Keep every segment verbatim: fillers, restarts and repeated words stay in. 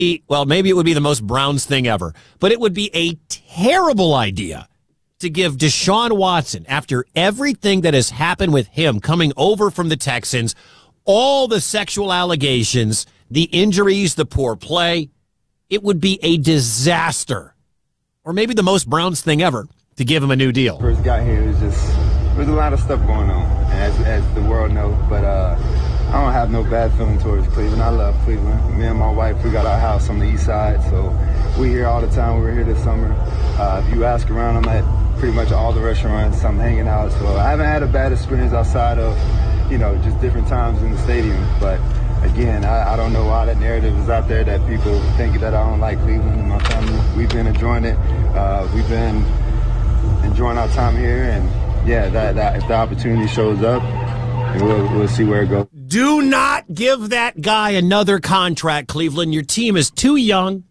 well, maybe it would be the most Browns thing ever, but it would be a terrible idea to give Deshaun Watson, after everything that has happened with him coming over from the Texans, all the sexual allegations, the injuries, the poor play, it would be a disaster. Or maybe the most Browns thing ever to give him a new deal. First got here, it was just, there's a lot of stuff going on, as, as the world knows, but uh, I don't have no bad feeling towards Cleveland. I love Cleveland. Me and my wife, we got our house on the east side, so we here all the time. We were here this summer. Uh, if you ask around, I'm at pretty much all the restaurants. I'm hanging out, so I haven't had a bad experience outside of, you know, just different times in the stadium. But again, I, I don't know why that narrative is out there that people think that I don't like Cleveland and my family. We've been enjoying it. Uh, we've been enjoying our time here, and yeah, that, that if the opportunity shows up, we'll, we'll see where it goes. Do not give that guy another contract, Cleveland. Your team is too young.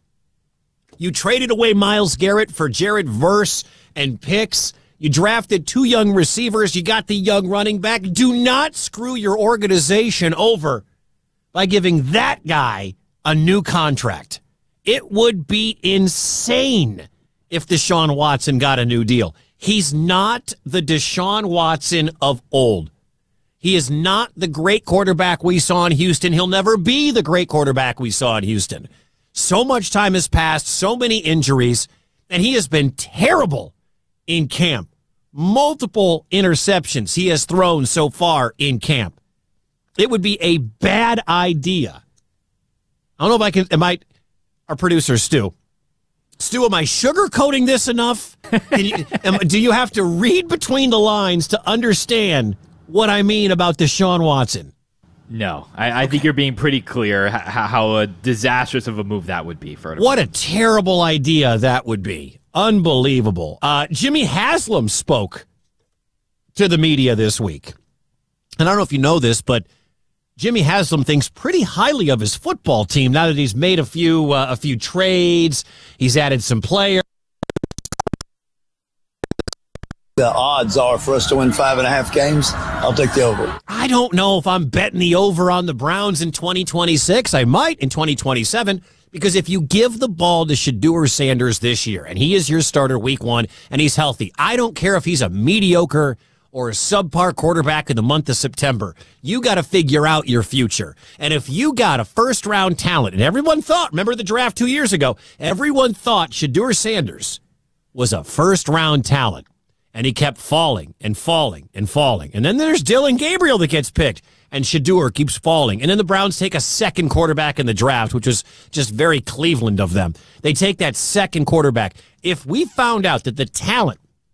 You traded away Myles Garrett for Jared Verse and picks. You drafted two young receivers. You got the young running back. Do not screw your organization over by giving that guy a new contract. It would be insane if Deshaun Watson got a new deal. He's not the Deshaun Watson of old. He is not the great quarterback we saw in Houston. He'll never be the great quarterback we saw in Houston. So much time has passed, so many injuries, and he has been terrible in camp. Multiple interceptions he has thrown so far in camp. It would be a bad idea. I don't know if I can, am I, our producer, Stu. Stu, am I sugarcoating this enough? Can you, am, do you have to read between the lines to understand what I mean about Deshaun Watson? No, I, I okay. think you're being pretty clear how, how a disastrous of a move that would be for. What a terrible idea that would be. Unbelievable. Uh, Jimmy Haslam spoke to the media this week. And I don't know if you know this, but Jimmy Haslam thinks pretty highly of his football team now that he's made a few uh, a few trades. He's added some players. The odds are for us to win five and a half games, I'll take the over. I don't know if I'm betting the over on the Browns in twenty twenty-six. I might in twenty twenty-seven, because if you give the ball to Shedeur Sanders this year, and he is your starter week one, and he's healthy, I don't care if he's a mediocre or a subpar quarterback in the month of September. You got to figure out your future. And if you got a first-round talent, and everyone thought, remember the draft two years ago, everyone thought Shedeur Sanders was a first-round talent. And he kept falling and falling and falling. And then there's Dylan Gabriel that gets picked, and Shedeur keeps falling. And then the Browns take a second quarterback in the draft, which was just very Cleveland of them. They take that second quarterback. If we found out that the talent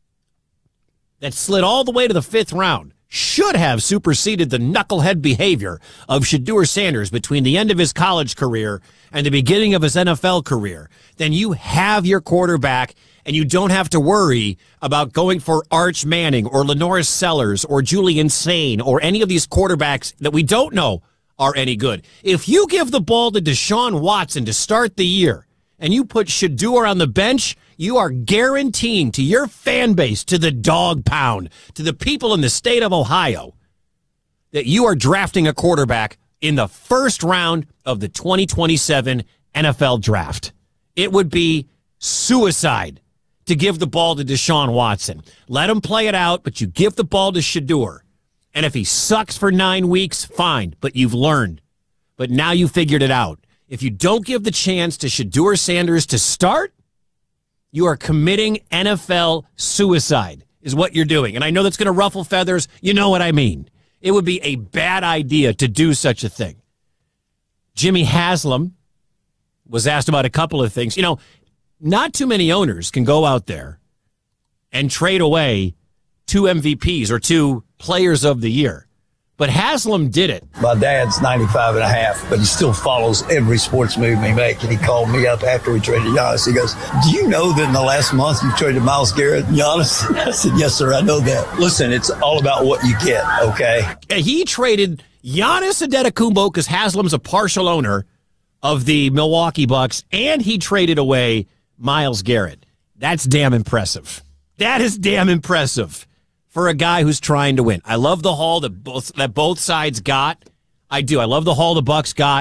that slid all the way to the fifth round should have superseded the knucklehead behavior of Shedeur Sanders between the end of his college career and the beginning of his N F L career, then you have your quarterback, and you don't have to worry about going for Arch Manning or Lenoris Sellers or Julian Sane or any of these quarterbacks that we don't know are any good. If you give the ball to Deshaun Watson to start the year and you put Shedeur on the bench, you are guaranteeing to your fan base, to the dog pound, to the people in the state of Ohio, that you are drafting a quarterback in the first round of the twenty twenty-seven N F L draft. It would be suicide to give the ball to Deshaun Watson. Let him play it out, but you give the ball to Shedeur. And if he sucks for nine weeks, fine, but you've learned. But now you figured it out. If you don't give the chance to Shedeur Sanders to start, you are committing N F L suicide, is what you're doing. And I know that's going to ruffle feathers. You know what I mean. It would be a bad idea to do such a thing. Jimmy Haslam was asked about a couple of things. You know, not too many owners can go out there and trade away two M V Ps or two players of the year. But Haslam did it. My dad's ninety-five and a half, but he still follows every sports move we make. And he called me up after we traded Giannis. He goes, do you know that in the last month you traded Myles Garrett and Giannis? I said, yes, sir, I know that. Listen, it's all about what you get, okay? He traded Giannis Antetokounmpo because Haslam's a partial owner of the Milwaukee Bucks, and he traded away Myles Garrett. That's damn impressive. That is damn impressive for a guy who's trying to win. I love the haul that both that both sides got. I do. I love the haul the Bucks got.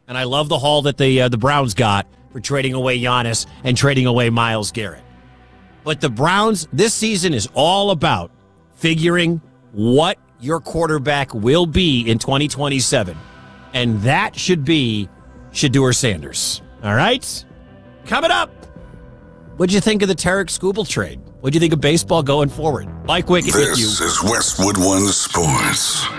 And I love the haul that the uh, the Browns got for trading away Giannis and trading away Myles Garrett. But the Browns, this season is all about figuring what your quarterback will be in twenty twenty-seven. And that should be Shedeur Sanders. All right? Coming up, what'd you think of the Tarek Skubal trade? What'd you think of baseball going forward? Mike Wickett with you. This is Westwood One Sports.